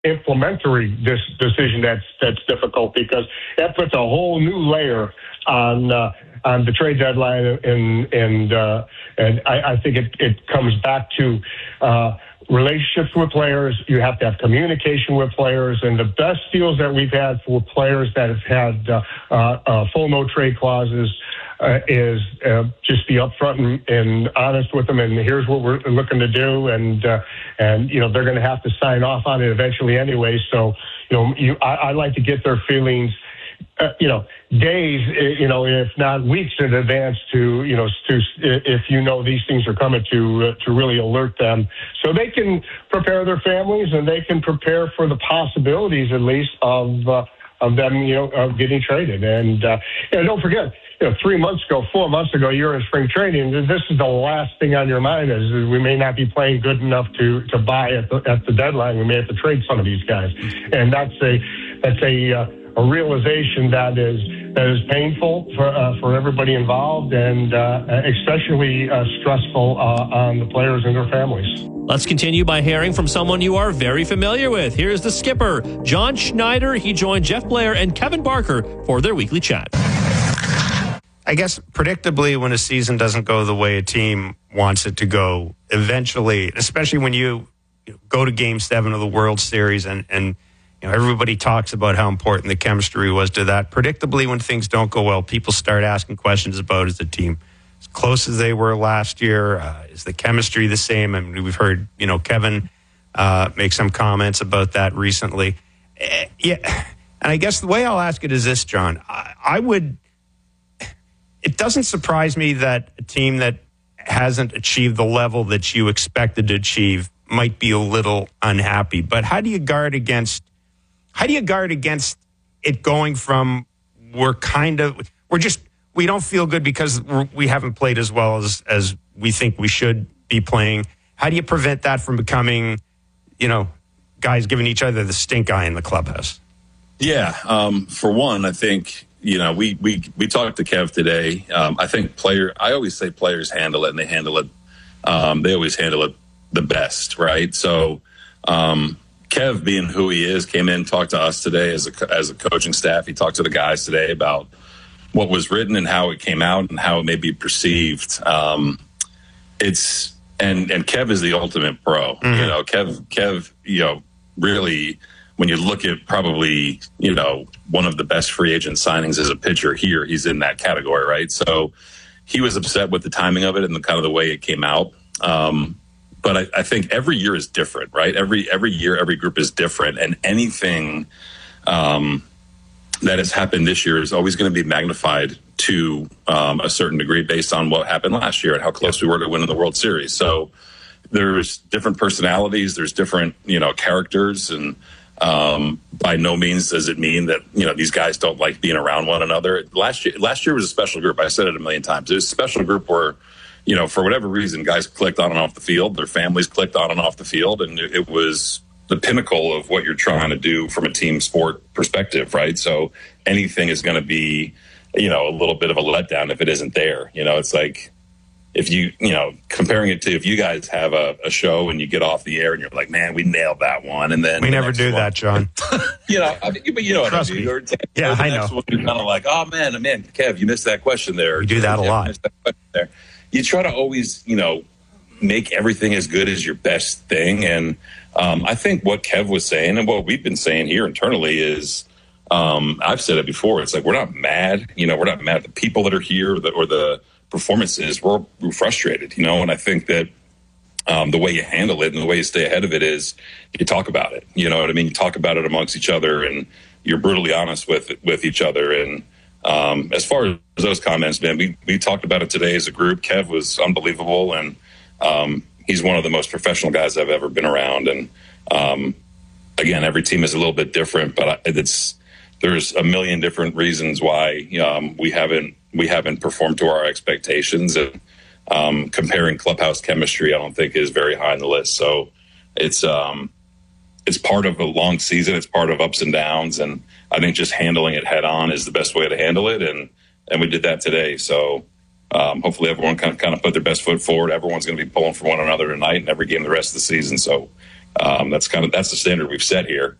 implementary decision that's difficult, because that puts a whole new layer on the trade deadline, and I think it comes back to relationships with players. You have to have communication with players, and the best deals that we've had for players that have had full no trade clauses is just be upfront and honest with them, and here's what we're looking to do, and they're going to have to sign off on it eventually anyway. So I like to get their feelings days, if not weeks in advance to if these things are coming to really alert them, so they can prepare their families and they can prepare for the possibilities at least of them of getting traded. And don't forget, 3 months ago, 4 months ago, you're in spring training. This is the last thing on your mind, is we may not be playing good enough to buy at the deadline. We may have to trade some of these guys, and that's a realization that is painful for everybody involved, and especially stressful on the players and their families. Let's continue by hearing from someone you are very familiar with. Here's the skipper, John Schneider. He joined Jeff Blair and Kevin Barker for their weekly chat. I guess predictably, when a season doesn't go the way a team wants it to go, eventually, especially when you go to Game 7 of the World Series and everybody talks about how important the chemistry was to that. Predictably, when things don't go well, people start asking questions about, is the team as close as they were last year? Is the chemistry the same? I mean, we've heard, Kevin make some comments about that recently. Yeah. And I guess the way I'll ask it is this, John. It doesn't surprise me that a team that hasn't achieved the level that you expected to achieve might be a little unhappy. But how do you guard against it going from we don't feel good because we haven't played as well as we think we should be playing? How do you prevent that from becoming, guys giving each other the stink eye in the clubhouse? Yeah. For one, I think, we talked to Kev today. I think I always say players handle it, and they handle it. They always handle it the best, right? So, Kev, being who he is, came in, talked to us today as a coaching staff. He talked to the guys today about what was written and how it came out and how it may be perceived. And Kev is the ultimate pro. Mm-hmm. Kev, really, when you look at probably, one of the best free agent signings as a pitcher here, he's in that category, right? So he was upset with the timing of it and the way it came out. But I think every year is different, right? Every year, every group is different. And anything that has happened this year is always going to be magnified to a certain degree based on what happened last year and how close we were to winning the World Series. So there's different personalities, there's different, characters. And by no means does it mean that, these guys don't like being around one another. Last year was a special group. I said it a million times. It was a special group where, for whatever reason, guys clicked on and off the field. Their families clicked on and off the field. And it was the pinnacle of what you're trying to do from a team sport perspective, right? So anything is going to be, a little bit of a letdown if it isn't there. It's like if comparing it to if you guys have a show and you get off the air and you're like, man, we nailed that one. And then we never do that, John. But Trust me. Yeah, I know. You're kind of like, oh, man, Kev, you missed that question there. We do that a lot. You try to always, make everything as good as your best thing. And I think what Kev was saying and what we've been saying here internally is, I've said it before, it's like we're not mad. We're not mad at the people that are here or the performances. We're frustrated, and I think that the way you handle it and the way you stay ahead of it is you talk about it. You know what I mean? You talk about it amongst each other and you're brutally honest with each other. And as far as those comments, man, we talked about it today as a group. Kev was unbelievable, and he's one of the most professional guys I've ever been around. And again, every team is a little bit different, but there's a million different reasons why we haven't performed to our expectations. And comparing clubhouse chemistry, I don't think is very high on the list. So it's part of a long season. It's part of ups and downs, and I think just handling it head on is the best way to handle it. And we did that today. So hopefully everyone kind of put their best foot forward. Everyone's going to be pulling for one another tonight and every game the rest of the season. So That's the standard we've set here.